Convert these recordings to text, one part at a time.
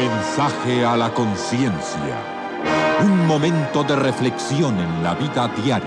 Mensaje a la conciencia. Un momento de reflexión en la vida diaria.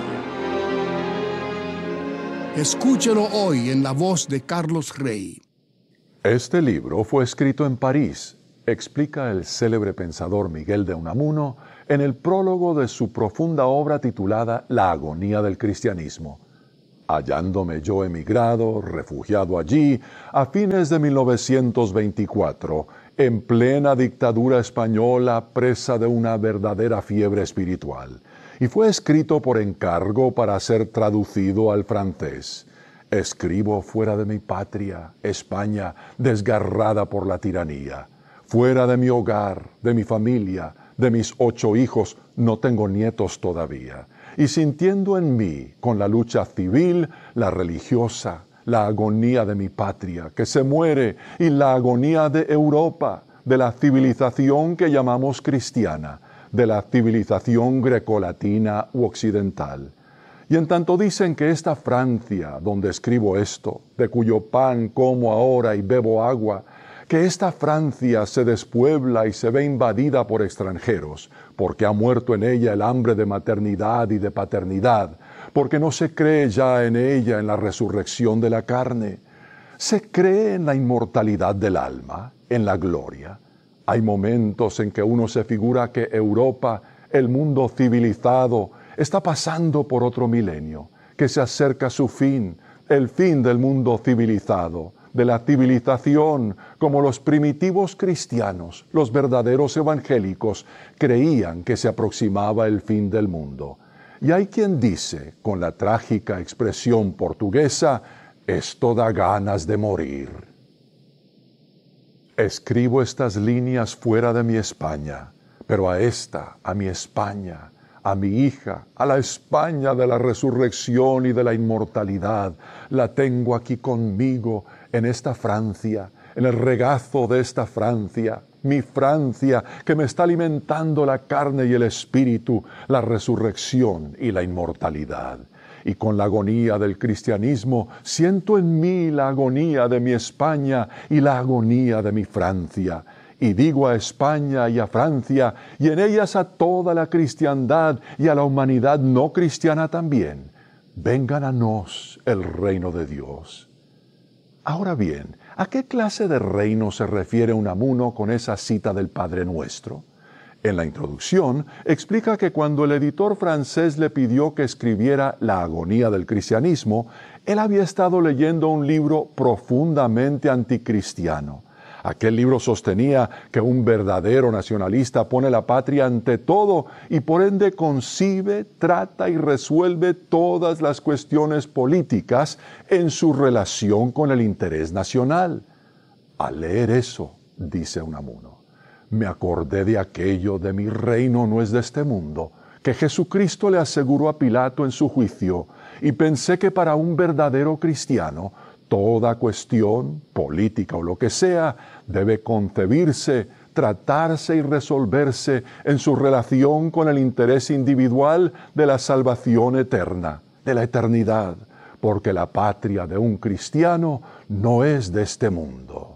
Escúchelo hoy en la voz de Carlos Rey. Este libro fue escrito en París, explica el célebre pensador Miguel de Unamuno en el prólogo de su profunda obra titulada La agonía del cristianismo. Hallándome yo emigrado, refugiado allí, a fines de 1924, en plena dictadura española, presa de una verdadera fiebre espiritual, y fue escrito por encargo para ser traducido al francés. Escribo fuera de mi patria, España, desgarrada por la tiranía, fuera de mi hogar, de mi familia, de mis 8 hijos, no tengo nietos todavía, y sintiendo en mí, con la lucha civil, la religiosa, la agonía de mi patria, que se muere, y la agonía de Europa, de la civilización que llamamos cristiana, de la civilización grecolatina u occidental. Y en tanto dicen que esta Francia, donde escribo esto, de cuyo pan como ahora y bebo agua, que esta Francia se despuebla y se ve invadida por extranjeros, porque ha muerto en ella el hambre de maternidad y de paternidad, porque no se cree ya en ella en la resurrección de la carne. Se cree en la inmortalidad del alma, en la gloria. Hay momentos en que uno se figura que Europa, el mundo civilizado, está pasando por otro milenio, que se acerca su fin, el fin del mundo civilizado, de la civilización, como los primitivos cristianos, los verdaderos evangélicos, creían que se aproximaba el fin del mundo. Y hay quien dice, con la trágica expresión portuguesa, esto da ganas de morir. Escribo estas líneas fuera de mi España, pero a esta, a mi España, a mi hija, a la España de la resurrección y de la inmortalidad, la tengo aquí conmigo en esta Francia, en el regazo de esta Francia, mi Francia, que me está alimentando la carne y el espíritu, la resurrección y la inmortalidad. Y con la agonía del cristianismo, siento en mí la agonía de mi España y la agonía de mi Francia. Y digo a España y a Francia, y en ellas a toda la cristiandad y a la humanidad no cristiana también, vengan a nos el reino de Dios. Ahora bien, ¿a qué clase de reino se refiere Unamuno con esa cita del Padre Nuestro? En la introducción explica que cuando el editor francés le pidió que escribiera La agonía del cristianismo, él había estado leyendo un libro profundamente anticristiano. Aquel libro sostenía que un verdadero nacionalista pone la patria ante todo y por ende concibe, trata y resuelve todas las cuestiones políticas en su relación con el interés nacional. Al leer eso, dice Unamuno, me acordé de aquello de mi reino no es de este mundo, que Jesucristo le aseguró a Pilato en su juicio, y pensé que para un verdadero cristiano, toda cuestión, política o lo que sea, debe concebirse, tratarse y resolverse en su relación con el interés individual de la salvación eterna, de la eternidad, porque la patria de un cristiano no es de este mundo.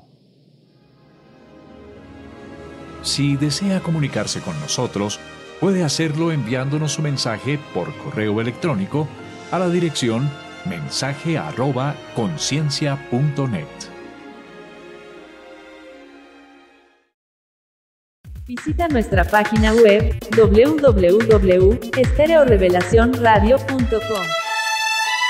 Si desea comunicarse con nosotros, puede hacerlo enviándonos su mensaje por correo electrónico a la dirección mensaje@conciencia.net. Visita nuestra página web www.estereorevelacionradio.com.